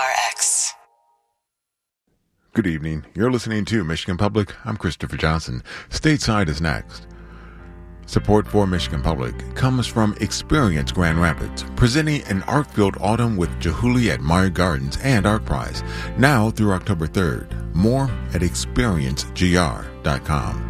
WRX. Good evening. You're listening to Michigan Public. I'm Christopher Johnson. Stateside is next. Support for Michigan Public comes from Experience Grand Rapids, presenting an art-filled autumn with Chihuly at Meyer Gardens and Art Prize, now through October 3rd. More at experiencegr.com.